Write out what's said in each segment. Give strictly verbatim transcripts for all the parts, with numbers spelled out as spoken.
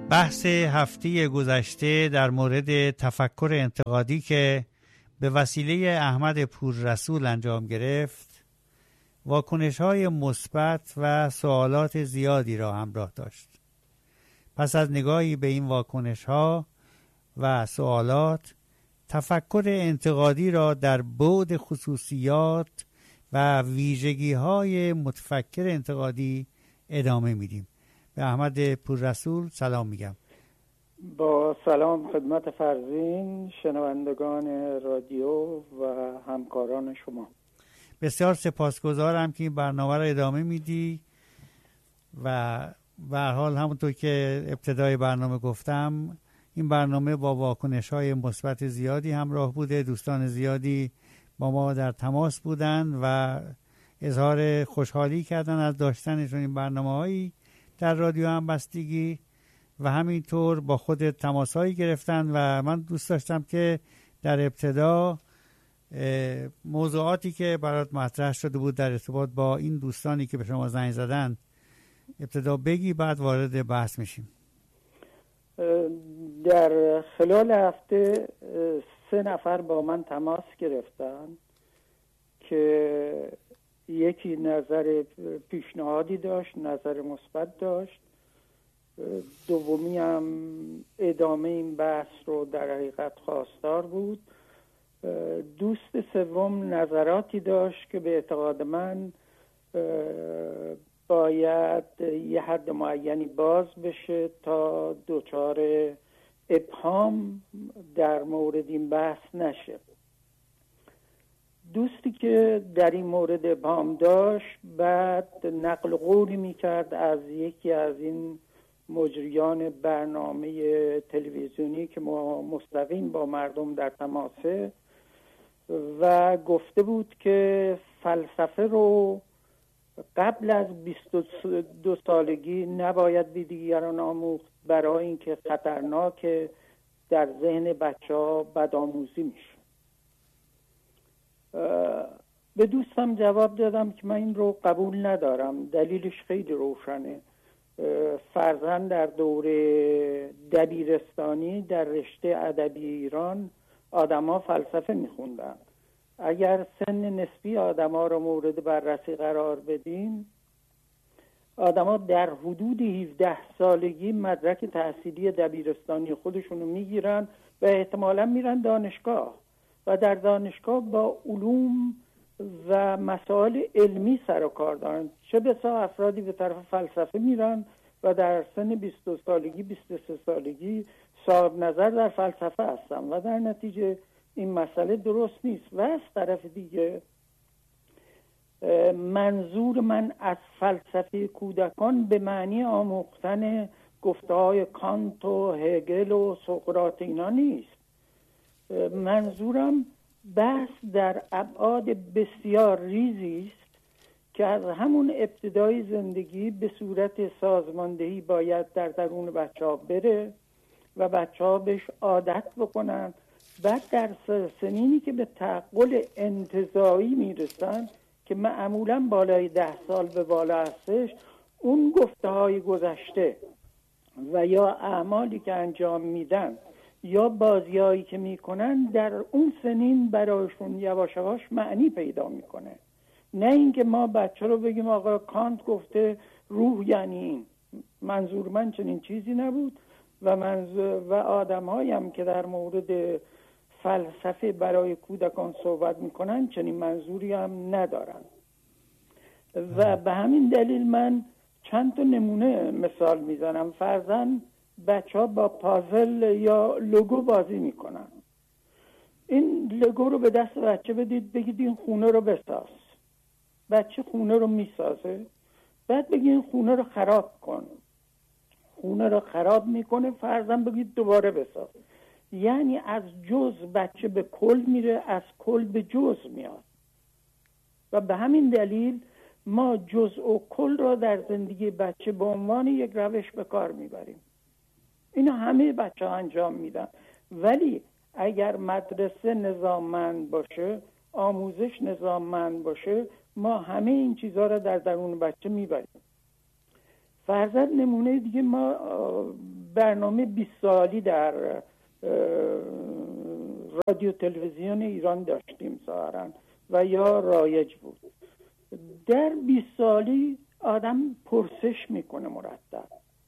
بحث هفته گذشته در مورد تفکر انتقادی که به وسیله احمد پوررسول انجام گرفت واکنش‌های مثبت و سوالات زیادی را همراه داشت. پس از نگاهی به این واکنش‌ها و سوالات، تفکر انتقادی را در بعد خصوصیات و ویژگی‌های متفکر انتقادی ادامه میدیم. به احمد پوررسول سلام میگم. با سلام خدمت فرزین، شنوندگان رادیو و همکاران شما. بسیار سپاسگزارم که این برنامه را ادامه میدی و به هر حال همونطور که ابتدای برنامه گفتم این برنامه با واکنش‌های مثبت زیادی همراه بوده. دوستان زیادی با ما در تماس بودن و اظهار خوشحالی کردن از داشتنشون این برنامه‌هایی در رادیو همبستگی و همینطور با خود تماس‌هایی گرفتن و من دوست داشتم که در ابتدا موضوعاتی که برات مطرح شده بود در ارتباط با این دوستانی که به شما زنگ زدن ابتدا بگی، بعد وارد بحث میشیم. در خلال هفته سه نفر با من تماس گرفتن که یکی نظر پیشنهادی داشت، نظر مثبت داشت، دومی هم ادامه این بحث رو در حقیقت خواستار بود، دوست سوم نظراتی داشت که به اعتقاد من باید یه حد معینی باز بشه تا دچار ابهام در مورد این بحث نشه. دوستی که در این مورد ابهام داشت بعد نقل قولی میکرد از یکی از این مجریان برنامه تلویزیونی که مستقیم با مردم در تماسه و گفته بود که فلسفه رو قبل از بیست و دو سالگی نباید به دیگران آموخت، برای اینکه خطرناکه، در ذهن بچه ها بدآموزی میشه. به دوستم جواب دادم که من این رو قبول ندارم. دلیلش خیلی روشنه. فرزند در دوره دبیرستانی در رشته ادبی ایران آدما فلسفه میخوندن. اگر سن نسبی آدما رو مورد بررسی قرار بدیم، آدما در حدود هفده سالگی مدرک تحصیلی دبیرستانی خودشونو میگیرن و احتمالاً میرن دانشگاه و در دانشگاه با علوم و مسائل علمی سر و کار دارن. چه بسا افرادی به طرف فلسفه میرن و در سن بیست و دو سالگی بیست و سه سالگی صاحب نظر در فلسفه هستن و در نتیجه این مسئله درست نیست. و از طرف دیگه منظور من از فلسفه کودکان به معنی آموختن گفته‌های کانت و هگل و سقراط اینا نیست. منظورم بحث در ابعاد بسیار ریزی است که از همون ابتدای زندگی به صورت سازماندهی باید در درون بچه ها بره و بچه ها بهش عادت بکنن. بعد در سنینی که به تعقل انتزاعی میرسن که معمولا بالای ده سال به بالا هستش، اون گفته های گذشته و یا اعمالی که انجام میدن یا بازیایی که میکنن در اون سنین برایشون یواش یواش معنی پیدا میکنه. نه اینکه ما بچه رو بگیم آقا کانت گفته روح یعنی این. منظور من چنین چیزی نبود و منظور و آدم‌هایی هم که در مورد فلسفه برای کودکان صحبت میکنن چنین منظوری هم ندارن. و به همین دلیل من چند تا نمونه مثال میزنم. فرضاً بچه ها با پازل یا لوگو بازی میکنن. این لوگو رو به دست بچه بدید، بگید این خونه رو بساز. بچه خونه رو میسازه. بعد بگید این خونه رو خراب کن. خونه رو خراب میکنه. فرضاً بگید دوباره بساز. یعنی از جز بچه به کل میره، از کل به جز میاد. و به همین دلیل ما جز و کل را در زندگی بچه به عنوان یک روش به کار میبریم. اینا همه بچه ها انجام میدن. ولی اگر مدرسه نظاممند باشه، آموزش نظاممند باشه، ما همه این چیزها را در درون بچه میبریم. فرضاً نمونه دیگه، ما برنامه بیست سالی در رادیو تلویزیون ایران داشتیم ظاهراً و یا رایج بود. در بیست سالی آدم پرسش میکنه، مرتب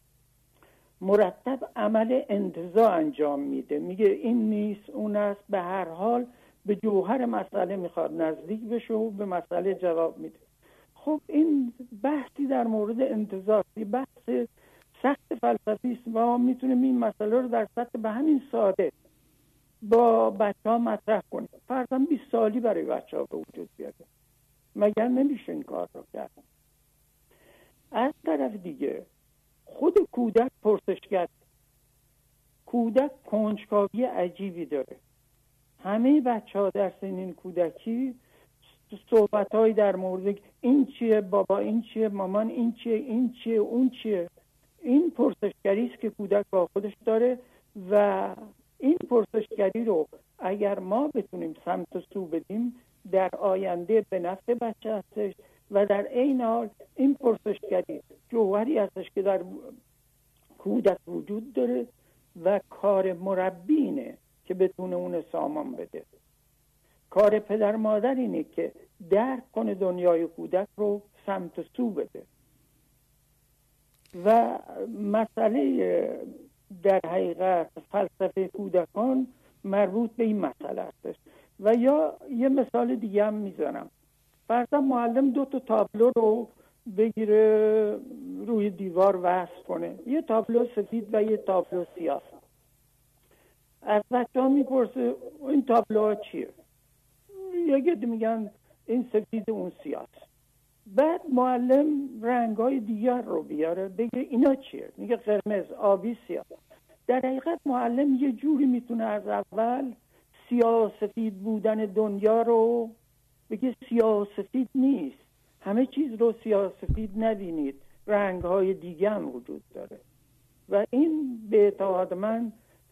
مرتب عمل انتزاع انجام میده، میگه این نیست اون است، به هر حال به جوهر مسئله میخواد نزدیک بشه و به مسئله جواب میده. خب این بحثی در مورد انتزاع، بحث سخت فلسفی است. ما میتونیم این مسئله رو در سطح به همین ساده با بچه ها مطرح کنیم. فرضاً بیست سالی برای بچه ها به وجود بیاره، مگر نمیشه این کار رو کرد؟ از طرف دیگه خود کودک پرسشگر، کودک کنجکاوی عجیبی داره. همه بچه ها در سنین کودکی صحبت های در مورد این چیه بابا، این چیه مامان، این چیه این چیه اون چیه، این پرسشگری است که کودک با خودش داره و این پرسشگری رو اگر ما بتونیم سمت و سو بدیم در آینده به نفع بچه هستش و در عین حال این پرسشگری جوهری هستش که در کودک وجود داره و کار مربی اینه که بتونه اون سامان بده. کار پدر مادر اینه که درک کنه دنیای کودک رو سمت و سو بده. و مسئله در حقیقت فلسفه کودکان مربوط به این مسئله است. و یا یه مثال دیگه هم میزنم. فرضاً معلم دو تا تابلو رو بگیره روی دیوار وصل کنه، یه تابلو سفید و یه تابلو سیاه. از بچه ها میپرسه این تابلوها چیه؟ یکی میگن این سفید اون سیاه. بعد معلم رنگ‌های دیگر رو بیاره بگه اینا چیه؟ میگه قرمز، آبی، سیاه. در حقیقت معلم یه جوری میتونه از اول سیاه سفید بودن دنیا رو بگه سیاه سفید نیست، همه چیز رو سیاه سفید نبینید، رنگ‌های دیگه هم وجود داره. و این به اعتقاد من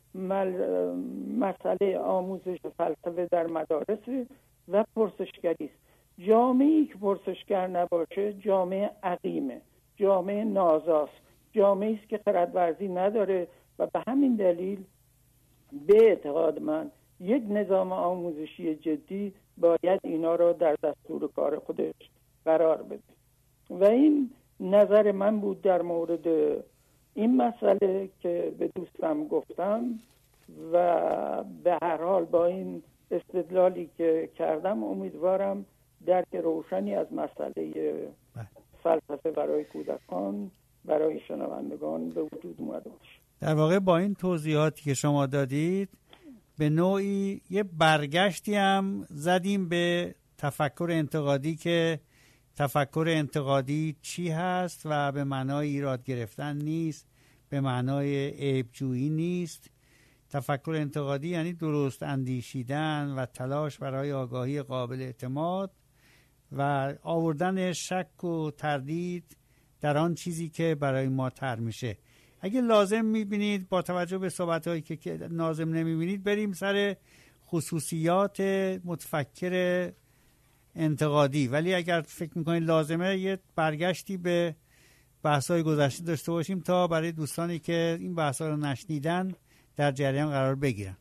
مسئله آموزش فلسفه در مدارس و پرسشگری است. جامعه‌ای که پرسشگر نباشه جامعه عقیمه، جامعه نازاست، جامعه‌ای است که خردورزی نداره و به همین دلیل به اعتقاد من یک نظام آموزشی جدی باید اینا رو در دستور کار خودش قرار بده. و این نظر من بود در مورد این مسئله که به دوستم گفتم و به هر حال با این استدلالی که کردم امیدوارم درک روشنی از مسئله فلسفه برای کودکان برای شنوندگان به وجود اومده باشه. در واقع با این توضیحاتی که شما دادید به نوعی یه برگشتی هم زدیم به تفکر انتقادی که تفکر انتقادی چی هست و به معنای ایراد گرفتن نیست، به معنای عیبجویی نیست. تفکر انتقادی یعنی درست اندیشیدن و تلاش برای آگاهی قابل اعتماد و آوردن شک و تردید در آن چیزی که برای ما طرح میشه. اگه لازم میبینید با توجه به صحبت‌هایی که لازم نمیبینید بریم سر خصوصیات متفکر انتقادی، ولی اگر فکر میکنید لازمه یه برگشتی به بحث‌های گذشته داشته باشیم تا برای دوستانی که این بحث‌ها رو نشنیدن در جریان قرار بگیرن.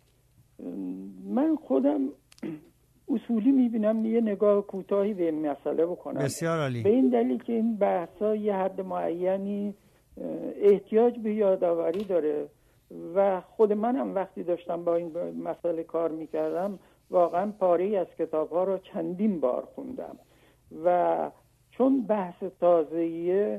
من خودم اصولی میبینم یه نگاه کوتاهی به این مسئله بکنم. بسیار عالی. به این دلیل که این بحث‌ها یه حد معینی احتیاج به یادآوری داره و خود منم وقتی داشتم با این مسئله کار میکردم واقعا پاره‌ای از کتاب‌ها رو چندین بار خوندم و چون بحث تازه‌ایه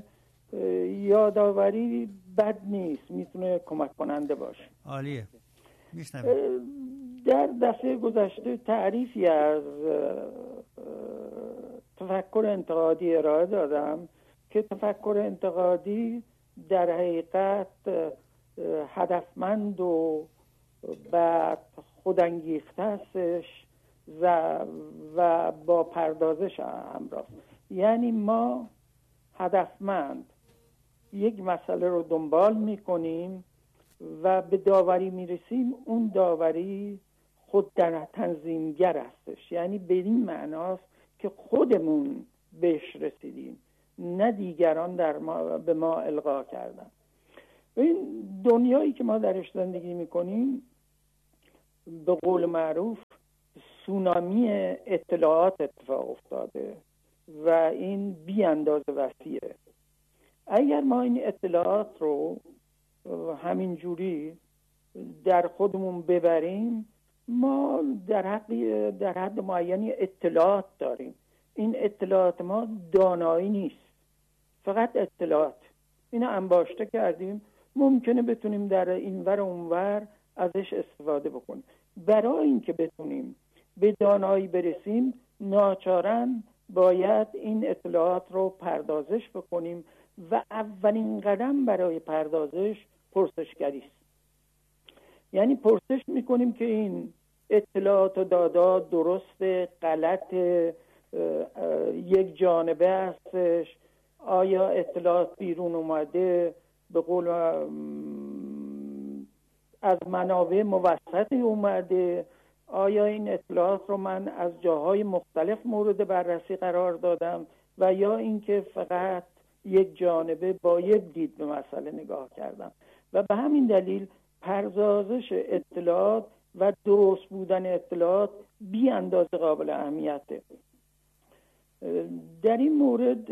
یادآوری بد نیست، میتونه کمک کننده باشه. عالیه. میشنوم. در دفعه گذشته تعریفی از تفکر انتقادی ارائه دادم که تفکر انتقادی در حقیقت هدفمند و بعد خودانگیخته هستش و با پردازش همراه. یعنی ما هدفمند یک مسئله رو دنبال میکنیم و به داوری میرسیم. اون داوری خود در تنظیمگر هستش، یعنی به این معناست که خودمون بهش رسیدیم، نه دیگران در ما به ما القا کردن. این دنیایی که ما درش زندگی میکنیم به قول معروف سونامی اطلاعات اتفاق افتاده و این بی اندازه وسیعه. اگر ما این اطلاعات رو همین جوری در خودمون ببریم، ما در حد در حد معینی اطلاعات داریم. این اطلاعات ما دانایی نیست، فقط اطلاعات. اینو انباشته کردیم، ممکنه بتونیم در اینور و اونور ازش استفاده بکنیم. برای اینکه بتونیم به دانایی برسیم ناچاراً باید این اطلاعات رو پردازش بکنیم و اولین قدم برای پردازش پرسشگری است. یعنی پرسش میکنیم که این اطلاعات و دادا درست، غلط، یک جانبه هستش، آیا اطلاعات بیرون اومده، به قول از منابع موثقی اومده، آیا این اطلاعات رو من از جاهای مختلف مورد بررسی قرار دادم و یا اینکه فقط یک جانبه با یک دید به مسئله نگاه کردم. و به همین دلیل پردازش اطلاعات و درست بودن اطلاعات بی اندازه قابل اهمیته. در این مورد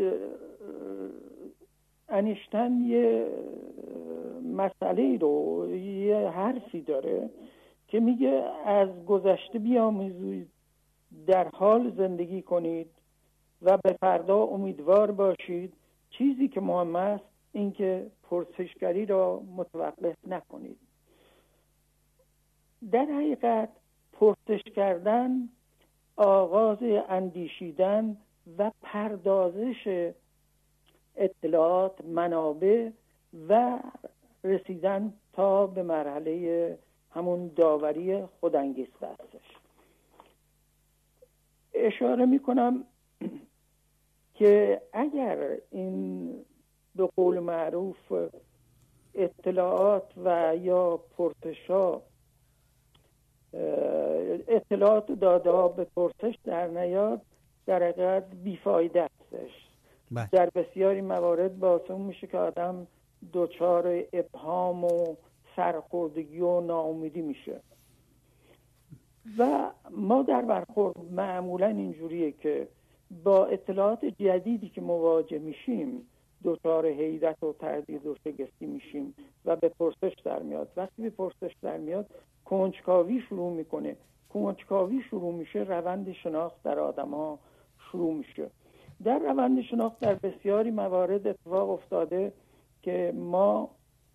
انیشتین یه مسئله رو، یه حرفی داره که میگه از گذشته بیاموزید، در حال زندگی کنید و به فردا امیدوار باشید. چیزی که مهم است این که پرسشگری را متوقف نکنید. در حقیقت پرسش کردن آغاز اندیشیدن و پردازش اطلاعات، منابع و رسیدن تا به مرحله همون داوری خودانگیخته هستش. اشاره میکنم که اگر این به قول معروف اطلاعات و یا پرسش‌ها اطلاعات و داده به پرسش در نیاد، در حقیقت بیفایده هستش. بله. در بسیاری موارد باعث میشه که آدم دچار ابهام و سرخوردگی و ناامیدی میشه. و ما در برخورد معمولا اینجوریه که با اطلاعات جدیدی که مواجه میشیم دچار حیرت و تردید و شگفتی میشیم و به پرسش در میاد. وقتی به پرسش در میاد کنجکاوی شروع میکنه. کنجکاوی شروع میشه، روند شناخت در آدم‌ها شروع میشه. در روند شناخت در بسیاری موارد اتفاق افتاده که ما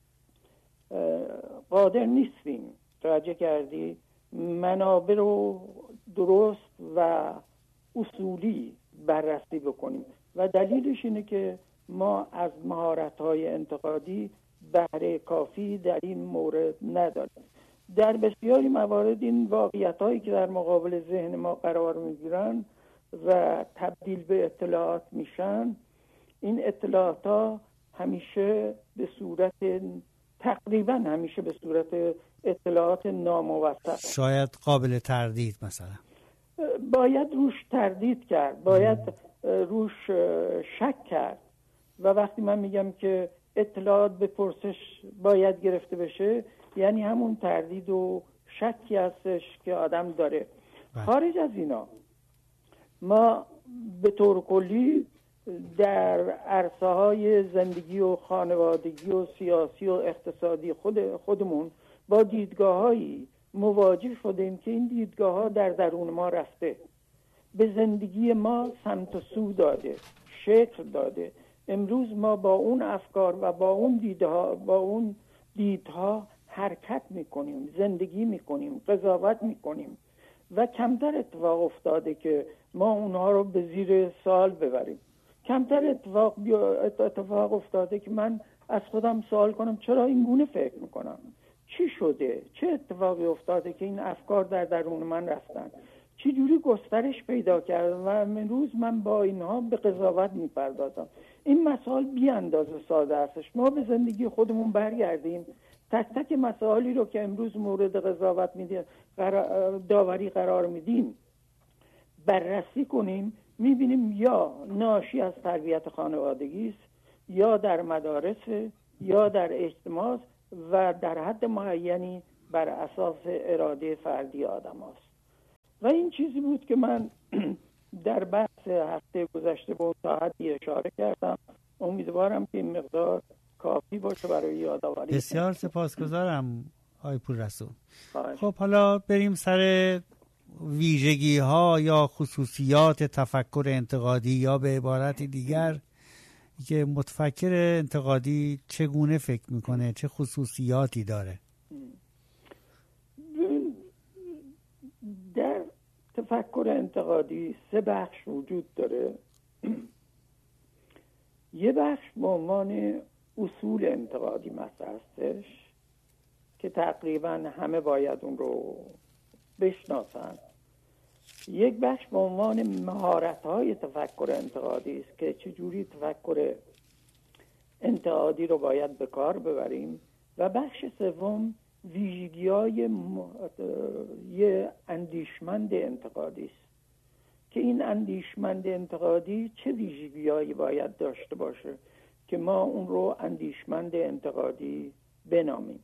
قادر نیستیم، توجه کردی، منابع رو درست و اصولی بررسی بکنیم و دلیلش اینه که ما از مهارت‌های انتقادی بهره کافی در این مورد نداریم. در بسیاری موارد این واقعیت‌هایی که در مقابل ذهن ما قرار می‌گیرن و تبدیل به اطلاعات میشن، این اطلاعات همیشه به صورت تقریبا همیشه به صورت اطلاعات ناموثق، شاید قابل تردید، مثلا باید روش تردید کرد، باید روش شک کرد. و وقتی من میگم که اطلاعات به پرسش باید گرفته بشه، یعنی همون تردید و شکی هستش که آدم داره. بله. خارج از اینا ما به طور کلی در عرصه‌های زندگی و خانوادگی و سیاسی و اقتصادی خود خودمون با دیدگاه‌هایی مواجه شدیم که این دیدگاه‌ها در درون ما رفته، به زندگی ما سمت و سو داده، شکل داده. امروز ما با اون افکار و با اون دیدها با اون دیدها حرکت میکنیم، زندگی میکنیم، قضاوت میکنیم و کمتر اتفاق افتاده که ما اونها رو به زیر سوال ببریم. کمتر اتفاق اتفاق افتاده که من از خودم سوال کنم چرا این گونه فکر میکنم، چی شده، چه اتفاقی افتاده که این افکار در درون من رفتن، چی جوری گسترش پیدا کردن و امروز من با اینها به قضاوت میپردازم. این مسائل بی اندازه ساده هستش. ما به زندگی خودمون برگردیم، تک تک مسائلی رو که امروز مورد قضاوت میدیم، داوری قرار میدیم، بررسی کنیم، میبینیم یا ناشی از تربیت خانوادگی است، یا در مدارس، یا در اجتماع و در حد معینی بر اساس اراده فردی آدم هست. و این چیزی بود که من در بحث هفته گذشته به اون حدی اشاره کردم. امیدوارم که این مقدار کافی باشه برای یادآوری. بسیار سپاسگزارم آقای پوررسول. خب حالا بریم سر ویژگی ها یا خصوصیات تفکر انتقادی، یا به عبارت دیگر که متفکر انتقادی چگونه فکر میکنه، چه خصوصیاتی داره؟ در تفکر انتقادی سه بخش وجود داره. یه بخش به عنوان اصول انتقادی مطرح هستش که تقریبا همه باید اون رو بشناسن. یک بخش به عنوان مهارت‌های تفکر انتقادی است که چجوری تفکر انتقادی رو باید به کار ببریم. و بخش سوم ویژگی‌های یه اندیشمند انتقادی است که این اندیشمند انتقادی چه ویژگی‌هایی باید داشته باشه که ما اون رو اندیشمند انتقادی بنامیم.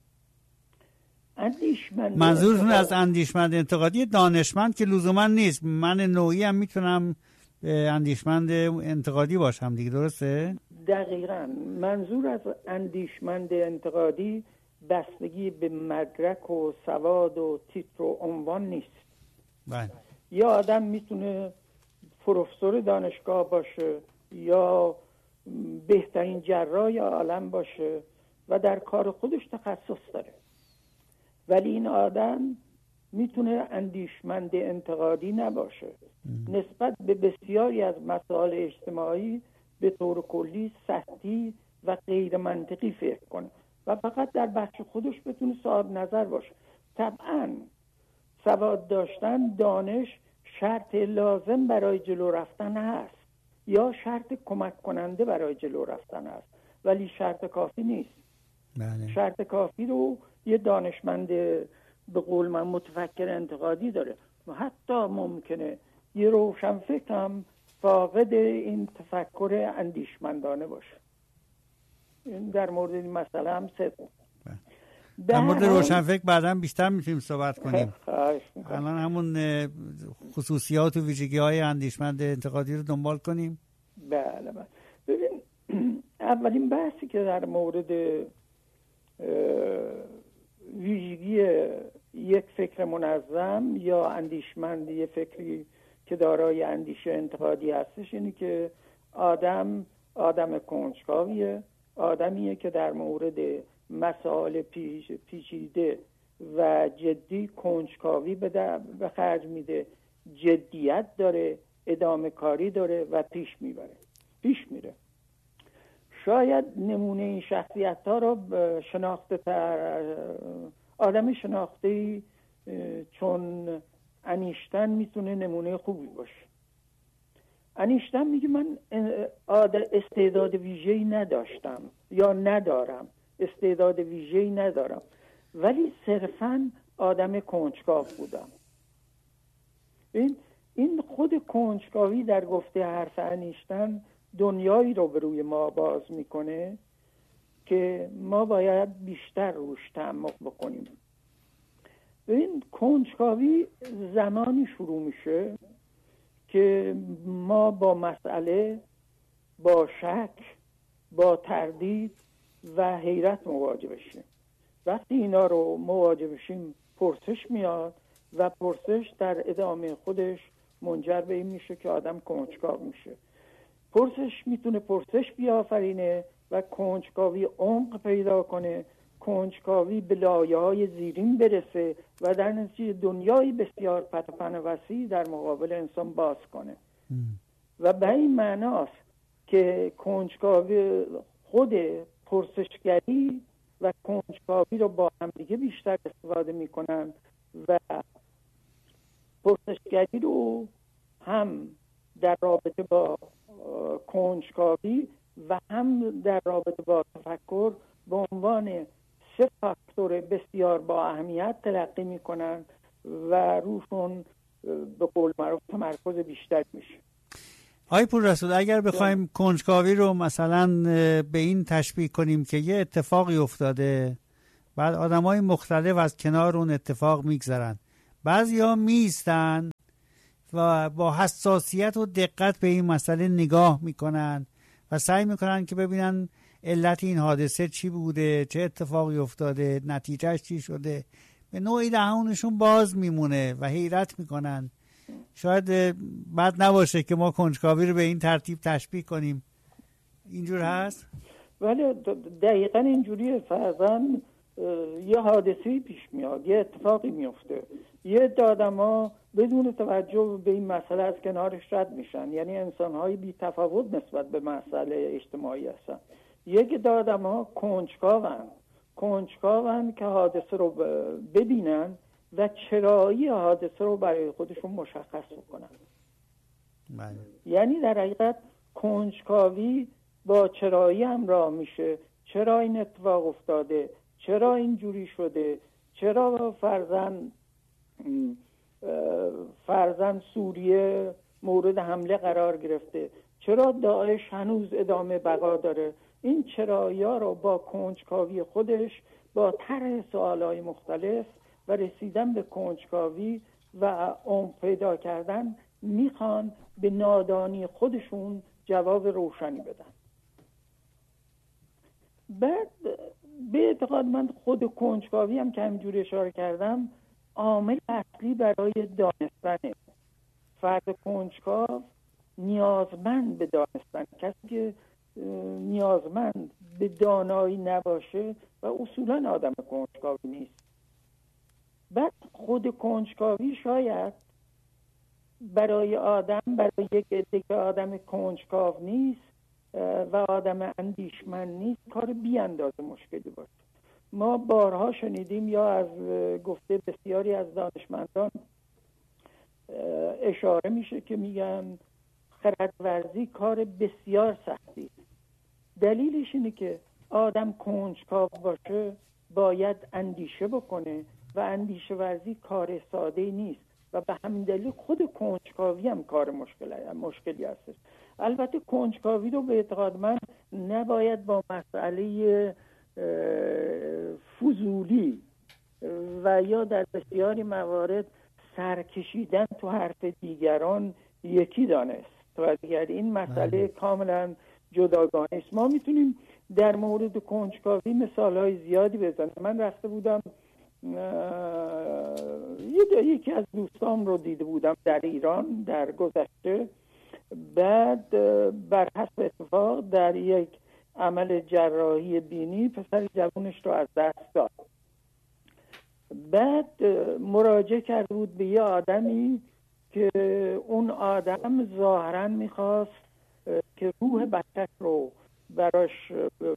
اندیشمند منظورتون انتقاد... از اندیشمند انتقادی دانشمند که لزوما نیست. من نوعی هم میتونم اندیشمند انتقادی باشم دیگه، درسته؟ دقیقاً. منظور از اندیشمند انتقادی بستگی به مدرک و سواد و تیتر و عنوان نیست. بله. یا آدم میتونه پروفسور دانشگاه باشه یا بهترین جراح عالم باشه و در کار خودش تخصص داره، ولی این آدم میتونه اندیشمند انتقادی نباشه. ام. نسبت به بسیاری از مسائل اجتماعی به طور کلی سطحی و غیر منطقی فکر کنه و فقط در بخش خودش بتونه صاحب نظر باشه. طبعاً سواد داشتن، دانش شرط لازم برای جلو رفتن هست یا شرط کمک کننده برای جلو رفتن هست، ولی شرط کافی نیست. بله. شرط کافی رو یه دانشمند به قول من متفکر انتقادی داره و حتی ممکنه یه روشنفکر هم فاقد این تفکر اندیشمندانه باشه. این در مورد این مسئله هم سه در مورد روشنفکر بعداً بیشتر میتونیم صحبت کنیم. الان همون خصوصیات و ویژگی های اندیشمند انتقادی رو دنبال کنیم. بله بله. ببین، اولین بحثی که در مورد ویژگی یک فکر منظم یا اندیشمند، یک فکری که دارای اندیشه انتقادی هستش، اینه که آدم آدم کنجکاویه، آدمیه که در مورد مسائل پیچ پیچیده و جدی کنجکاوی به خرج میده، جدیت داره، ادامه کاری داره و پیش میبره پیش میره. شاید نمونه این شخصیت ها رو شناخته تر آدم شناخته چون انیشتن میتونه نمونه خوبی باشه. انیشتن میگه من استعداد ویژه‌ای نداشتم یا ندارم، استعداد ویژه‌ای ندارم، ولی صرفاً آدم کنجکاو بودم. این این خود کنجکاوی در گفته حرف انیشتن دنیایی رو به روی ما باز میکنه که ما باید بیشتر روش تعمق بکنیم. این کنجکاوی زمانی شروع میشه که ما با مسئله، با شک، با تردید و حیرت مواجه بشیم. وقتی اینا رو مواجه بشیم پرسش میاد و پرسش در ادامه خودش منجر به این میشه که آدم کنجکاو میشه. پرسش میتونه پرسش بیافرینه و کنجکاوی عمق پیدا کنه، کنجکاوی به لایه‌های زیرین برسه و در نتیجه دنیای بسیار پتپن وسیع در مقابل انسان باز کنه. ام. و به این معناست که کنجکاوی خود پرسشگری و کنجکاوی رو با هم دیگه بیشتر استفاده میکنن و پرسشگری رو هم در رابطه با کنجکاوی و هم در رابطه با تفکر به عنوان سه فاکتور بسیار با اهمیت تلقی میکنن و روشون به قول معروف تمرکز بیشتر میشه. آقای پوررسول، اگر بخوایم کنجکاوی رو مثلا به این تشبیه کنیم که یه اتفاقی افتاده، بعد آدمای مختلف از کنار اون اتفاق میگذرن، بعضیا میستن و با حساسیت و دقت به این مسئله نگاه میکنن و سعی میکنن که ببینن علت این حادثه چی بوده، چه اتفاقی افتاده، نتیجهش چی شده. به نوعی دهانشون باز میمونه و حیرت میکنن. شاید بد نباشه که ما کنجکاوی رو به این ترتیب تشبیه کنیم. اینجور هست؟ ولی دقیقا اینجوریه. فرضاً یه حادثه‌ای پیش میاد، یه اتفاقی میفته، یه آدم ها بدون توجه به این مسئله از کنارش رد میشن، یعنی انسان‌های بی تفاوت نسبت به مسئله اجتماعی هستن. یک آدم ها کنجکاون کنجکاون که حادثه رو ببینن و چرایی حادثه رو برای خودشون مشخص بکنن. بله. یعنی در حقیقت کنجکاوی با چرایی همراه میشه. چرا این اتفاق افتاده؟ چرا اینجوری شده؟ چرا فرزن فرزن سوریه مورد حمله قرار گرفته؟ چرا داعش هنوز ادامه بقا داره؟ این چرایی‌ها رو با کنجکاوی خودش، با طرح سوالای مختلف و رسیدن به کنجکاوی و عمق پیدا کردن میخوان به نادانی خودشون جواب روشنی بدن. بعد به اعتقاد من خود کنجکاوی هم که همینجوری اشاره کردم عامل اصلی برای دانستنه. فرد کنجکاو نیازمند به دانستن. کسی که نیازمند به دانایی نباشه و اصولا آدم کنجکاوی نیست. بعد خود کنجکاوی شاید برای آدم، برای یک عده که آدم کنجکاو نیست و آدم اندیشمند نیست، کار بی اندازه مشکلی باشه. ما بارها شنیدیم یا از گفته بسیاری از دانشمندان اشاره میشه که میگن خردورزی کار بسیار سختی. دلیلش اینه که آدم کنجکاو باشه باید اندیشه بکنه و اندیشه ورزی کار ساده نیست و به همین دلیل خود کنجکاوی هم کار مشکلی مشکلی هست. البته کنجکاوی رو به اعتقاد من نباید با مسئله فضولی و یا در بسیاری موارد سرکشیدن تو حرف دیگران یکی دانست. تو دیگر این مسئله کاملا جداگانه است. ما میتونیم در مورد کنجکاوی مثالهای زیادی بزنیم. من رفته بودم یکی از دوستام رو دیده بودم در ایران در گذشته. بعد بر حسب اتفاق در یک عمل جراحی بینی پسر جوانش رو از دست داد. بعد مراجعه کرده بود به یه آدمی که اون آدم ظاهراً میخواست که روح بچه‌ش رو براش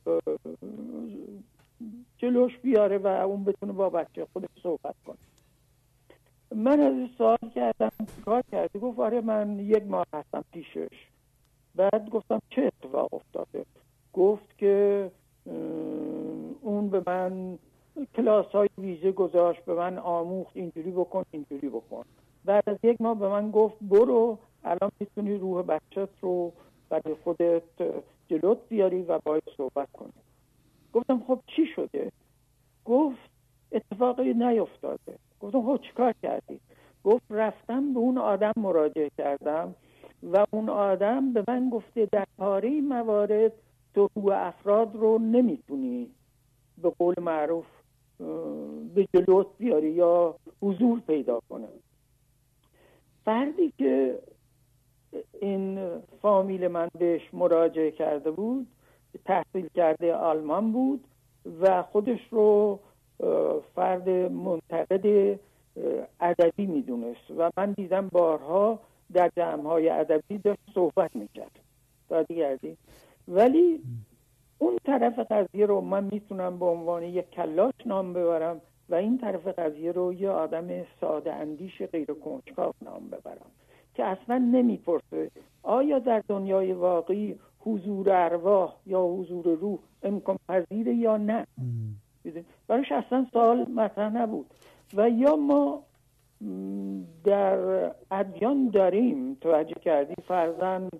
جلوش بیاره و اون بتونه با بچه خودش صحبت کنه. من از سوال کردم کار کردی؟ گفت آره من یک ماه هستم پیشش. بعد گفتم چه اتفاق افتاده؟ گفت که اون به من کلاس های ویژه گذاشت، به من آموخت اینجوری بکن اینجوری بکن. بعد از یک ماه به من گفت برو الان میتونی روح بچت رو برای خودت جلوت بیاری و باید صحبت کنی. گفتم خب چی شده؟ گفت اتفاقی نیفتاده. گفتم خب چیکار کردی؟ گفت رفتم به اون آدم مراجعه کردم و اون آدم به من گفته در پاره موارد تو روح افراد رو نمیتونی به قول معروف به جلوت بیاری یا حضور پیدا کنه. فردی که این فامیل من بهش مراجعه کرده بود تحصیل کرده آلمان بود و خودش رو فرد منتقد ادبی میدونست و من دیدم بارها در جمع‌های ادبی داشت صحبت میکرد دادیگردی. ولی اون طرف قضیه رو من میتونم به عنوان یک کلاش نام ببرم و این طرف قضیه رو یه آدم ساده اندیش غیر کنجکاو نام ببرم که اصلا نمیپرسه آیا در دنیای واقعی حضور ارواح یا حضور روح امکان پذیره یا نه. براش اصلا سوال مطرح نبود. و یا ما در ادیان داریم توجه کردی فرضاً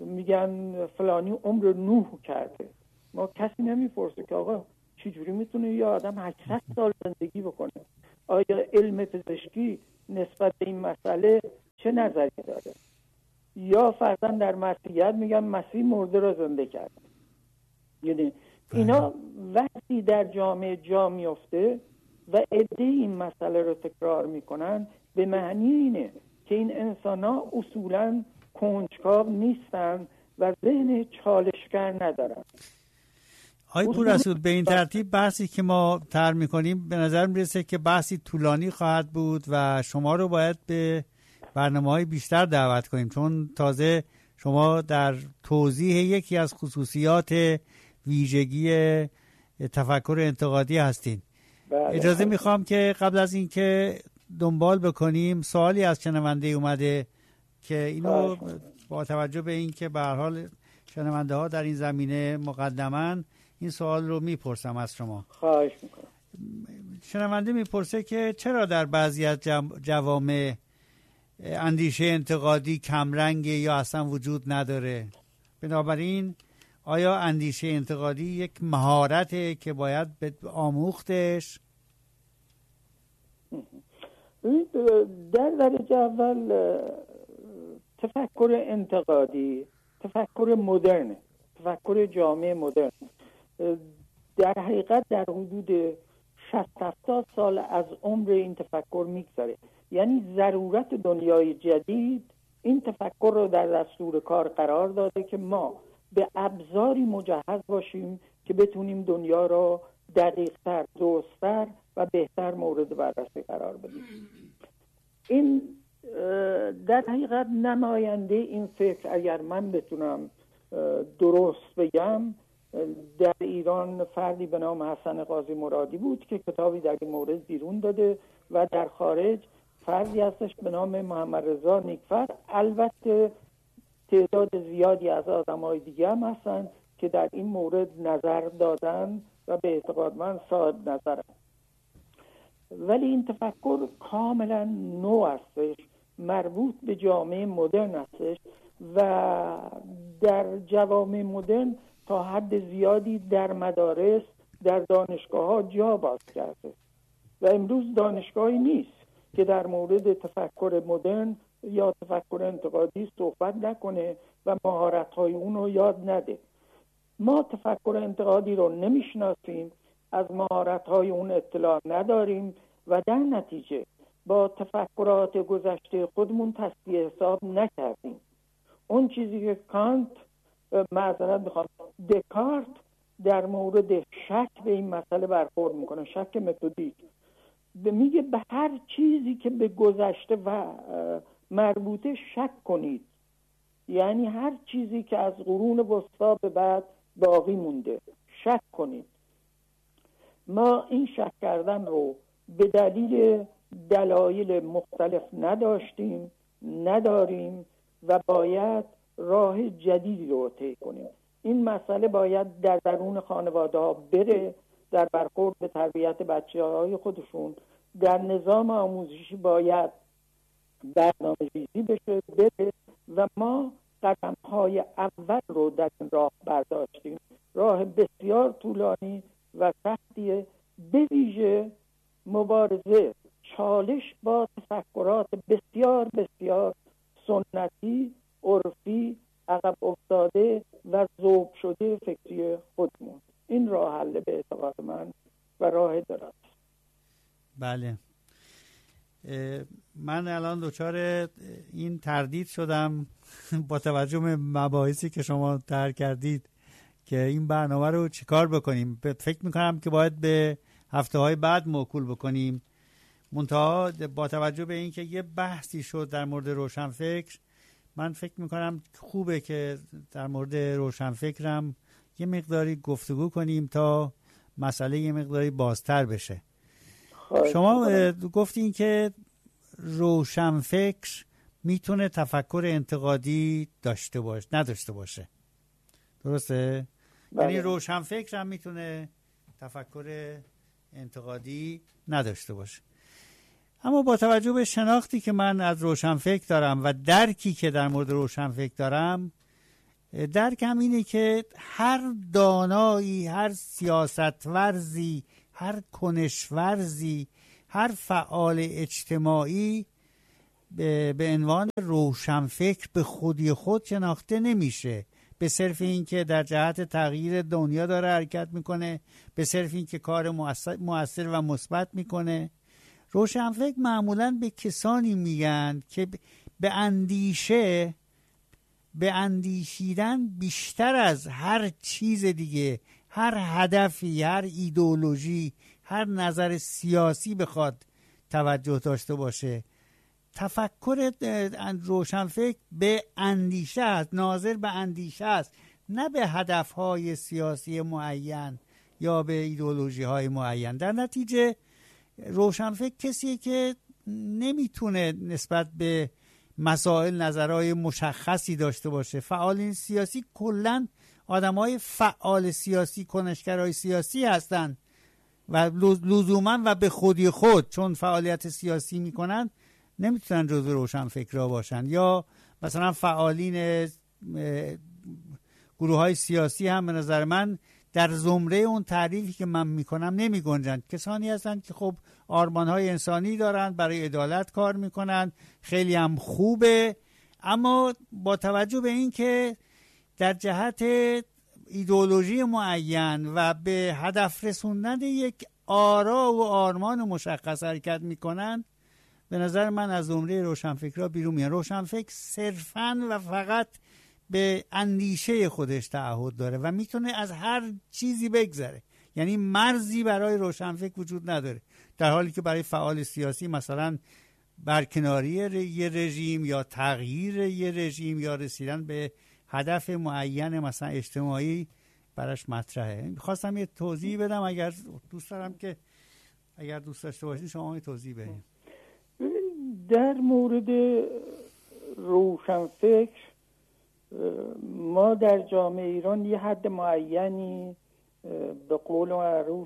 میگن فلانی عمر نوح کرده. ما کسی نمیپرسه که آقا چجوری میتونه یه آدم هشتصد سال زندگی بکنه؟ آیا علم پزشکی نسبت به این مسئله چه نظری داره؟ یا فرضاً در مسیحیت میگن مسیح مرده را زنده کرد. یعنی اینا وقتی در جامعه جا میفته و عده این مسئله رو تکرار میکنن، به معنی اینه که این انسان‌ها اصولاً کنجکاو نیستن و ذهن چالشگر ندارن. آقای پوررسول، به این ترتیب بحثی که ما طرح می‌کنیم به نظر میرسه که بحثی طولانی خواهد بود و شما رو باید به برنامه‌های بیشتر دعوت کنیم، چون تازه شما در توضیح یکی از خصوصیات ویژگی تفکر انتقادی هستین. اجازه میخوام که قبل از این که دنبال بکنیم سوالی از شنونده اومده که اینو با توجه به این که به هر حال شنونده ها در این زمینه مقدماً این سوال رو میپرسم از شما. خواهش میکنم. شنونده میپرسه که چرا در بعضی از جوامع اندیشه انتقادی کمرنگ یا اصلا وجود نداره؟ بنابراین آیا اندیشه انتقادی یک مهارته که باید آموختش؟ در درجه اول تفکر انتقادی تفکر مدرن، تفکر جامعه مدرن در حقیقت در حدود شصت هفتاد سال از عمر این تفکر میگذره. یعنی ضرورت دنیای جدید این تفکر رو در دستور کار قرار داده که ما به ابزاری مجهز باشیم که بتونیم دنیا رو دقیق‌تر، درست‌تر و بهتر مورد بررسی قرار بدیم. این در حقیقت نماینده این فکر، اگر من بتونم درست بگم، در ایران فردی به نام حسن قاضی مرادی بود که کتابی در این مورد بیرون داده و در خارج فردی هستش به نام محمد رضا نیکفر. البته تعداد زیادی از آدم‌های دیگه هم هستن که در این مورد نظر دادن و به اعتقاد من صاحب نظرن. ولی این تفکر کاملا نو هستش، مربوط به جامعه مدرن هستش و در جوامع مدرن تا حد زیادی در مدارس، در دانشگاه ها جا باز کرده و امروز دانشگاهی نیست که در مورد تفکر مدرن یا تفکر انتقادی صحبت نکنه و مهارت‌های اون رو یاد نده. ما تفکر انتقادی رو نمیشناسیم، از مهارت‌های اون اطلاع نداریم و در نتیجه با تفکرات گذشته خودمون تصحیح حساب نکردیم. اون چیزی که کانت، معذرت میخوام، دکارت در مورد شک به این مسئله برخورد میکنه، شک متدیک، میگه به هر چیزی که به گذشته و مربوطه شک کنید. یعنی هر چیزی که از قرون وسطا به بعد باقی مونده شک کنید. ما این شک کردن رو به دلیل دلایل مختلف نداشتیم، نداریم و باید راه جدیدی رو طی کنیم. این مسئله باید در درون خانواده ها بره، در برخورد به تربیت بچه های خودشون، در نظام آموزشی باید برنامه ریزی بشه بره و ما قدم های اول رو در این راه برداشتیم. راه بسیار طولانی و سختیه، به ویژه مبارزه، چالش با تفکرات بسیار بسیار سنتی، عرفی، عقب افتاده و ذوب شده فکری خودمون. این راه حل به اعتقاد من و راه دراز. بله، من الان دچار این تردید شدم با توجه به مباحثی که شما طرح کردید که این برنامه رو چیکار بکنیم. فکر میکنم که باید به هفته های بعد موکول بکنیم. منتها با توجه به اینکه یه بحثی شد در مورد روشنفکر، من فکر میکنم خوبه که در مورد روشنفکرم یه مقداری گفتگو کنیم تا مسئله یه مقداری بازتر بشه. شما گفتین که روشنفکر میتونه تفکر انتقادی داشته باشه نداشته باشه، درسته؟ بله. یعنی روشنفکر هم میتونه تفکر انتقادی نداشته باشه. اما با توجه به شناختی که من از روشنفکر دارم و درکی که در مورد روشنفکر دارم، درکم اینه که هر دانایی، هر سیاستورزی، هر کنشورزی، هر فعال اجتماعی به, به عنوان روشنفکر به خودی خود شناخته نمیشه، به صرف این که در جهت تغییر دنیا داره حرکت میکنه، به صرف این که کار مؤثر, مؤثر و مثبت میکنه. روشنفکر معمولاً به کسانی میگن که به اندیشه، به اندیشیدن بیشتر از هر چیز دیگه، هر هدفی، هر ایدئولوژی، هر نظر سیاسی بخواد توجه داشته باشه. تفکر روشنفکر به اندیشه است، ناظر به اندیشه است، نه به هدفهای سیاسی معین یا به ایدئولوژی های معین. در نتیجه روشنفکر کسیه که نمیتونه نسبت به مسائل نظرهای مشخصی داشته باشه. فعالین سیاسی کلن آدمای فعال سیاسی، کنشگرای سیاسی هستن و لزوما و به خودی خود چون فعالیت سیاسی میکنن نمیتونن جزو روشنفکرها باشن. یا مثلا فعالین گروه های سیاسی هم به نظر من در زمره اون تعریفی که من میکنم نمی گنجند. کسانی هستن که خب آرمان های انسانی دارن، برای عدالت کار میکنن، خیلی هم خوبه، اما با توجه به این که در جهت ایدئولوژی معین و به هدف رسوندن یک آرا و آرمان مشخص حرکت میکنن، به نظر من از زمره روشنفکرها بیرون میان. روشنفکر صرفاً و فقط به اندیشه خودش تعهد داره و میتونه از هر چیزی بگذره، یعنی مرزی برای روشنفکر وجود نداره، در حالی که برای فعال سیاسی مثلا برکناری یه رژیم یا تغییر یه رژیم یا رسیدن به هدف معین مثلا اجتماعی براش مطرحه. خواستم یه توضیح بدم، اگر دوست دارم که اگر دوست داشته باشین شما یه توضیح بدین. در مورد روشنفکر ما در جامعه ایران یه حد معینی به قول معروف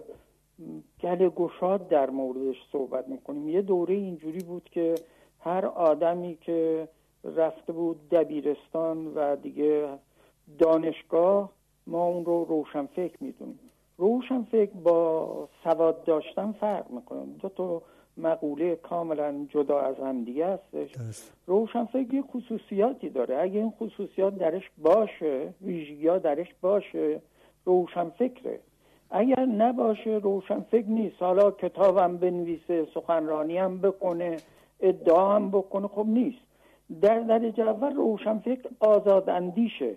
گله گشاد در موردش صحبت میکنیم. یه دوره اینجوری بود که هر آدمی که رفته بود دبیرستان و دیگه دانشگاه ما اون رو روشنفکر میدونیم. روشنفکر با سواد داشتن فرق میکنه، دو تا مقوله کاملا جدا از هم دیگه هستش. روشنفکر یه خصوصیاتی داره، اگه این خصوصیات درش باشه، ویژگی‌ها درش باشه، روشنفکره. اگر نباشه روشنفکر نیست. حالا کتابم بنویسه، سخنرانی هم بکنه، ادعا هم بکنه، خب نیست. در درجه اول روشنفکر آزاداندیشه،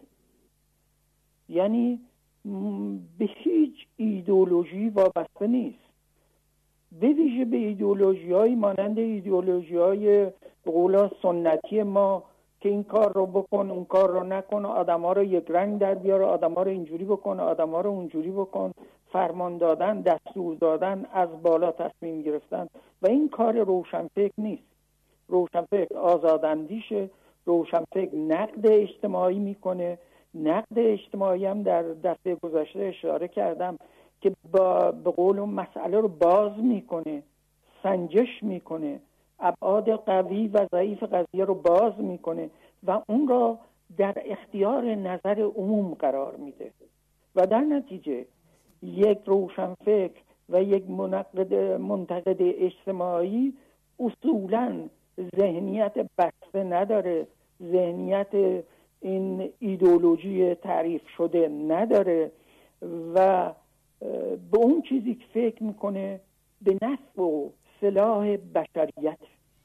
یعنی به هیچ ایدئولوژی وابسته نیست، به ویژه به ایدئولوژی‌های مانند ایدئولوژی‌های به قول سنتی ما که این کار رو بکن اون کار رو نکن، آدم‌ها رو یک رنگ در بیاره، آدم‌ها رو اینجوری بکن، آدم‌ها رو اونجوری بکن، فرمان دادن، دستور دادن، از بالا تصمیم گرفتن، و این کار روشنفکر نیست. روشنفکر آزاداندیشه، روشنفکر نقد اجتماعی میکنه. نقد اجتماعی هم در دفعه گذشته اشاره کردم که با به قول مسئله رو باز میکنه، سنجش میکنه، ابعاد قوی و ضعیف قضیه رو باز میکنه و اون را در اختیار نظر عموم قرار میده و در نتیجه یک روشنفکر و یک منقد منتقد اجتماعی اصولاً ذهنیت بسته نداره، ذهنیت این ایدئولوژی تعریف شده نداره و به اون چیزی که فکر میکنه به نفع و صلاح بشریت،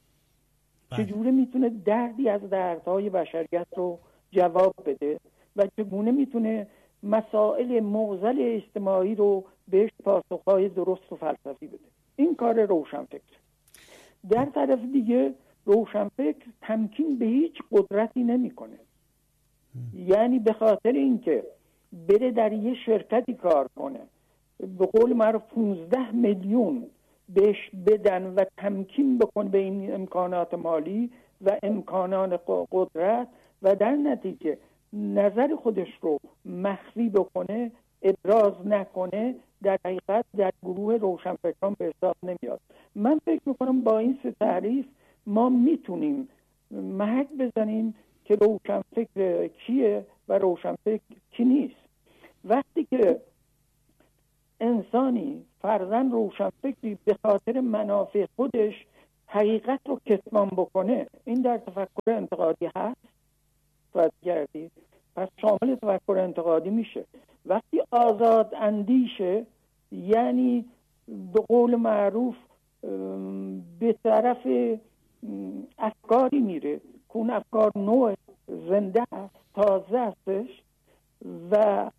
چجوره میتونه دردی از دردهای بشریت رو جواب بده و چگونه میتونه مسائل معضل اجتماعی رو بهش پاسخهای درست و فلسفی بده. این کار روشنفکر. در طرف دیگه روشنفکر تمکین به هیچ قدرتی نمیکنه، یعنی به خاطر اینکه بره در یه شرکتی کار کنه، به قول معروف پانزده میلیون بهش بدن و تمکین بکنه به این امکانات مالی و امکانات قدرت و در نتیجه نظر خودش رو مخفی بکنه، ابراز نکنه، در حقیقت در گروه روشنفکران به حساب نمیاد. من فکر میکنم با این سه تعریف ما میتونیم محک بزنیم که روشنفکر کیه و روشنفکری نیست. وقتی که انسانی فرضاً روشنفکری به خاطر منافع خودش حقیقت رو کتمان بکنه، این در تفکر انتقادی هست و گردید، پس شامل تفکر انتقادی میشه. وقتی آزاد اندیشه، یعنی به قول معروف به طرف افکاری میره که اون افکار نوع زنده است، تازه هستش و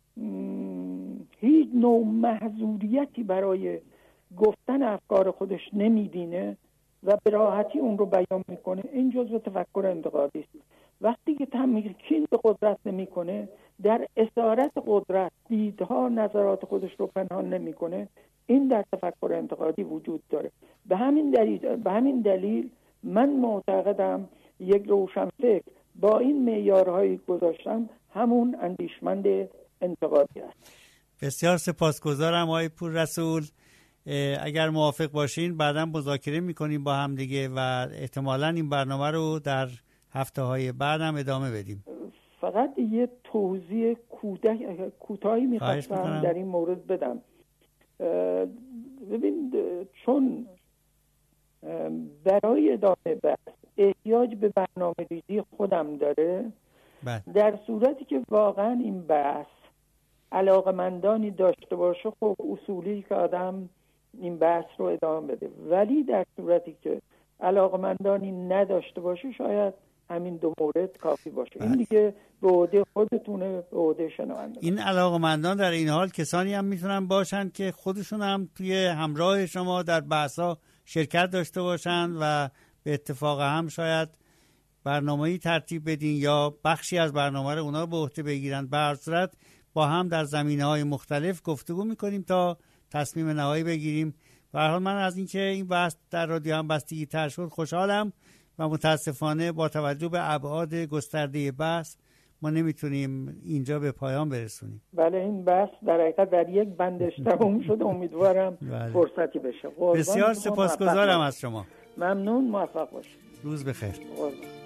هیچ نوع محظوریتی برای گفتن افکار خودش نمیبینه و به راحتی اون رو بیان میکنه، این جزء تفکر انتقادی است. وقتی که تمکین به قدرت نمیکنه، در اسارت قدرت دیدها نظرات خودش رو پنهان نمیکنه، این در تفکر انتقادی وجود داره. به همین دلیل به همین دلیل من معتقدم یک روشنفکر با این معیارهایی گذاشتم همون اندیشمند انتقادی است. بسیار سپاسگزارم آقای پوررسول. اگر موافق باشین بعداً مذاکره میکنیم با هم دیگه و احتمالاً این برنامه رو در هفته های بعد هم ادامه بدیم. فقط یه توضیح کوتاهی میخواستم در این مورد بدم. ببین، چون برای ادامه بحث احتیاج به برنامه ریزی خودم داره، بله. در صورتی که واقعا این بحث علاقمندانی داشته باشه، خب اصولی که آدم این بحث رو ادامه بده، ولی در صورتی که علاقمندانی نداشته باشه شاید همین دو مورد کافی باشه. بله. این دیگه به عهده خودتونه، به عهده شنونده. این علاقمندان در این حال کسانی هم میتونن باشن که خودشون هم توی همراه شما در بحثا شرکت داشته باشن و به اتفاق هم شاید برنامه‌ای ترتیب بدین یا بخشی از برنامه رو اونا به عهده بگیرن. به هر صورت با هم در زمینه‌های مختلف گفتگو می‌کنیم تا تصمیم نهایی بگیریم. به هر حال من از اینکه این بحث در رادیو هم بستگی تر شد خوشحالم و متاسفانه با توجه به ابعاد گسترده بحث ما نمیتونیم اینجا به پایان برسونیم. بله، این بحث در حقیقت در یک بندش تموم شده. امیدوارم بله. فرصتی بشه. بسیار سپاسگزارم از شما. ممنون، موفق باشید. روز بخیر. قربان.